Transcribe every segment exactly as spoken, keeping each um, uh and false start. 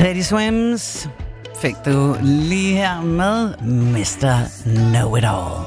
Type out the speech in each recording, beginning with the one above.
Teddy Swims fik du lige her med mister Know-It-All.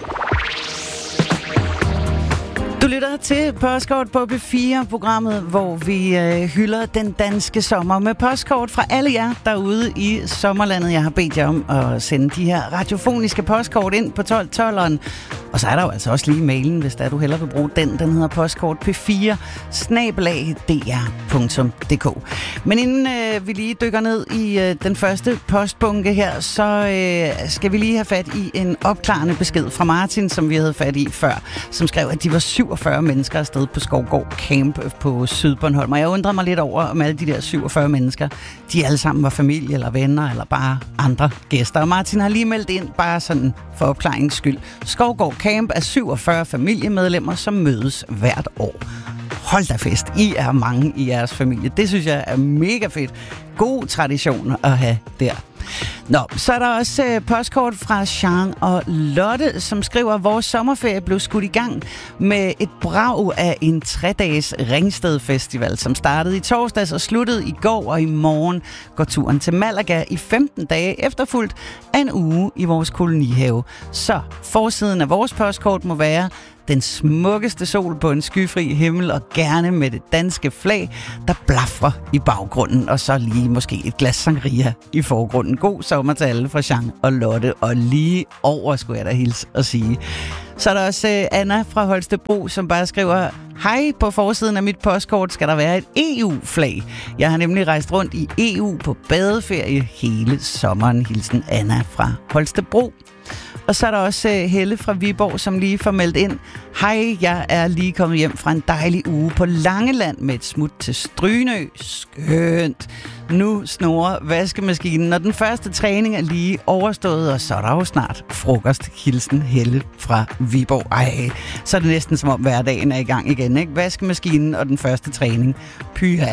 Du lytter til Postkort på P fire, programmet, hvor vi øh, hylder den danske sommer med postkort fra alle jer derude i sommerlandet. Jeg har bedt jer om at sende de her radiofoniske postkort ind på tolv tolveren. Og så er der jo altså også lige mailen, hvis der du hellere vil bruge den. Den hedder postkort p fire snabel-a d r punktum d k. Men inden øh, vi lige dykker ned i øh, den første postbunke her, så øh, skal vi lige have fat i en opklarende besked fra Martin, som vi havde fat i før, som skrev, at de var syvogfyrre mennesker afsted på Skovgård Camp på Sydbornholm. Og jeg undrer mig lidt over, om alle de der syvogfyrre mennesker, de alle sammen var familie eller venner eller bare andre gæster. Og Martin har lige meldt ind, bare sådan for opklaringens skyld. Skovgård Camp er syvogfyrre familiemedlemmer, som mødes hvert år. Hold da fest. I er mange i jeres familie. Det synes jeg er mega fedt. God tradition at have der. Nå, så er der også øh, postkort fra Jean og Lotte, som skriver, at vores sommerferie blev skudt i gang med et brag af en tre-dages Ringsted Festival, som startede i torsdags og sluttede i går, og i morgen går turen til Malaga i femten dage, efterfulgt af en uge i vores kolonihave. Så forsiden af vores postkort må være den smukkeste sol på en skyfri himmel, og gerne med det danske flag, der blafrer i baggrunden, og så lige måske et glas sangria i forgrunden. God sommer til alle fra Jean og Lotte, og lige over skulle jeg da hilse og sige. Så er der også uh, Anna fra Holstebro, som bare skriver, hej, på forsiden af mit postkort skal der være et E U-flag. Jeg har nemlig rejst rundt i E U på badeferie hele sommeren. Hilsen Anna fra Holstebro. Og så er der også Helle fra Viborg, som lige får meldt ind. Hej, jeg er lige kommet hjem fra en dejlig uge på Langeland med et smut til Strynø. Skønt. Nu snorer vaskemaskinen, og den første træning er lige overstået, og så er der jo snart frokost. Hilsen Helle fra Viborg. Ej, så er det næsten som om hverdagen er i gang igen, ikke? Vaskemaskinen og den første træning. Pyha.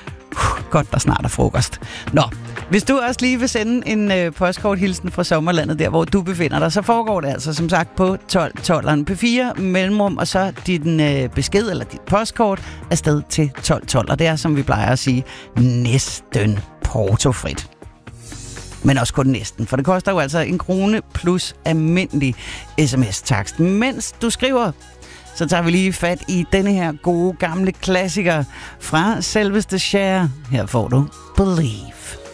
Godt, der snart er frokost. Nå, hvis du også lige vil sende en øh, postkorthilsen fra sommerlandet, der hvor du befinder dig, så foregår det altså som sagt på tolv tolveren P fire mellemrum, og så din øh, besked eller dit postkort afsted til tolv tolv. Og det er, som vi plejer at sige, næsten portofrit. Men også kun næsten, for det koster jo altså en krone plus almindelig sms-takst. Mens du skriver, så tager vi lige fat i denne her gode gamle klassiker fra selveste Cher. Her får du Believe.